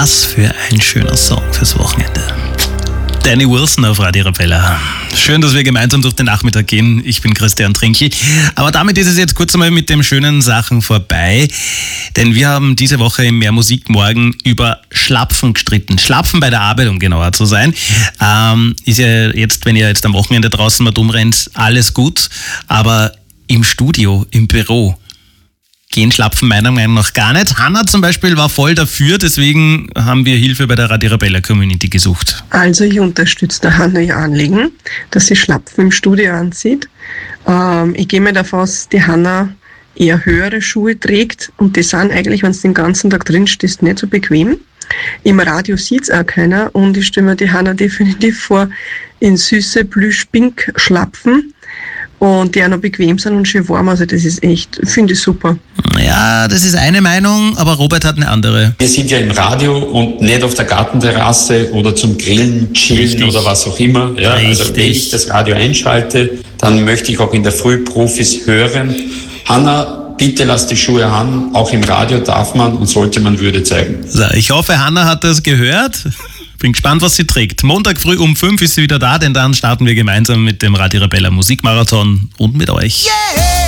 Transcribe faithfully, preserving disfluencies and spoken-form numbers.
Was für ein schöner Song fürs Wochenende. Danny Wilson auf Radio Arabella. Schön, dass wir gemeinsam durch den Nachmittag gehen. Ich bin Christian Trinkl. Aber damit ist es jetzt kurz einmal mit den schönen Sachen vorbei. Denn wir haben diese Woche im Mehr Musik morgen über Schlapfen gestritten. Schlapfen bei der Arbeit, um genauer zu sein. Ähm, ist ja jetzt, wenn ihr jetzt am Wochenende draußen mal dumm rennt, alles gut. Aber im Studio, im Büro, gehen Schlapfen meiner Meinung nach gar nicht. Hanna zum Beispiel war voll dafür, deswegen haben wir Hilfe bei der Radio Arabella Community gesucht. Also ich unterstütze der Hanna ihr Anliegen, dass sie Schlapfen im Studio anzieht. Ähm, ich gehe mir davon aus, die Hanna eher höhere Schuhe trägt und die sind eigentlich, wenn du den ganzen Tag drin stehst, nicht so bequem. Im Radio sieht es auch keiner und ich stelle mir die Hanna definitiv vor in süße Plüsch-Pink-Schlapfen. Und die auch noch bequem sind und schön warm. Also das ist echt, finde ich super. Ja, das ist eine Meinung, aber Robert hat eine andere. Wir sind ja im Radio und nicht auf der Gartenterrasse oder zum Grillen, Chillen Richtig. Oder was auch immer. Ja, also wenn ich das Radio einschalte, dann möchte ich auch in der Früh Profis hören. Hanna, bitte lass die Schuhe an. Auch im Radio darf man und sollte man Würde zeigen. So, ich hoffe, Hanna hat das gehört. Bin gespannt, was sie trägt. Montag früh um fünf ist sie wieder da, denn dann starten wir gemeinsam mit dem Radio Arabella Musikmarathon und mit euch. Yeah!